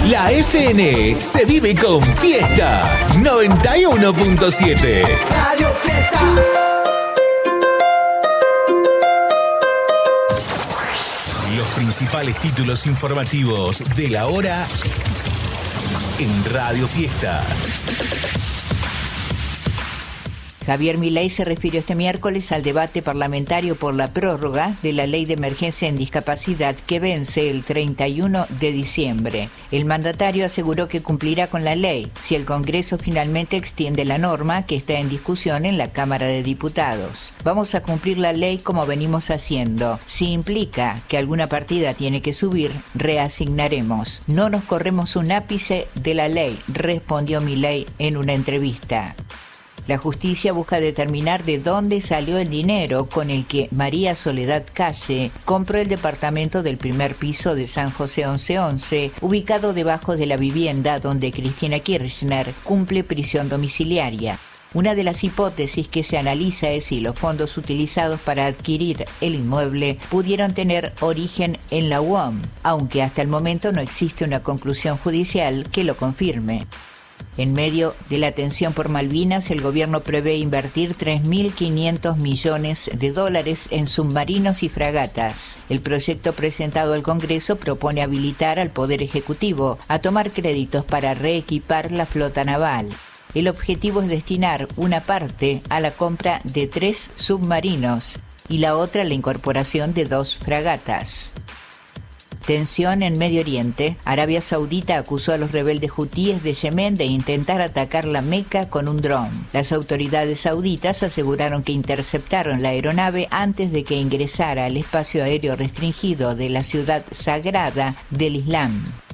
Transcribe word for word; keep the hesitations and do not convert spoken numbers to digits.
La F N se vive con fiesta. noventa y uno punto siete. Radio Fiesta. Los principales títulos informativos de la hora en Radio Fiesta. Javier Milei se refirió este miércoles al debate parlamentario por la prórroga de la Ley de Emergencia en Discapacidad que vence el treinta y uno de diciembre. El mandatario aseguró que cumplirá con la ley si el Congreso finalmente extiende la norma que está en discusión en la Cámara de Diputados. Vamos a cumplir la ley como venimos haciendo. Si implica que alguna partida tiene que subir, reasignaremos. No nos corremos un ápice de la ley, respondió Milei en una entrevista. La justicia busca determinar de dónde salió el dinero con el que María Soledad Calle compró el departamento del primer piso de San José once once, ubicado debajo de la vivienda donde Cristina Kirchner cumple prisión domiciliaria. Una de las hipótesis que se analiza es si los fondos utilizados para adquirir el inmueble pudieron tener origen en la U O M, aunque hasta el momento no existe una conclusión judicial que lo confirme. En medio de la tensión por Malvinas, el gobierno prevé invertir tres mil quinientos millones de dólares en submarinos y fragatas. El proyecto presentado al Congreso propone habilitar al Poder Ejecutivo a tomar créditos para reequipar la flota naval. El objetivo es destinar una parte a la compra de tres submarinos y la otra a la incorporación de dos fragatas. Tensión en Medio Oriente. Arabia Saudita acusó a los rebeldes hutíes de Yemen de intentar atacar la Meca con un dron. Las autoridades sauditas aseguraron que interceptaron la aeronave antes de que ingresara al espacio aéreo restringido de la ciudad sagrada del Islam.